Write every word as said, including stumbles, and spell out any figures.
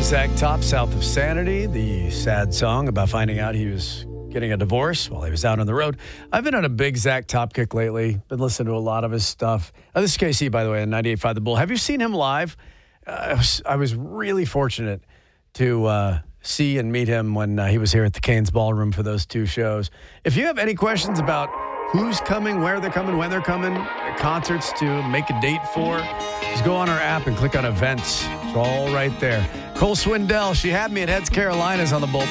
Zach Top, South of Sanity, the sad song about finding out he was getting a divorce while he was out on the road. I've been on a big Zach Top kick lately. Been listening to a lot of his stuff. Oh, this is K C, by the way, on ninety-eight point five The Bull. Have you seen him live? Uh, I, was, I was really fortunate to uh, see and meet him when uh, he was here at the Canes Ballroom for those two shows. If you have any questions about who's coming, where they're coming, when they're coming, concerts to make a date for, just go on our app and click on events. It's all right there. Cole Swindell, she had me at Heads Carolinas on the Bull.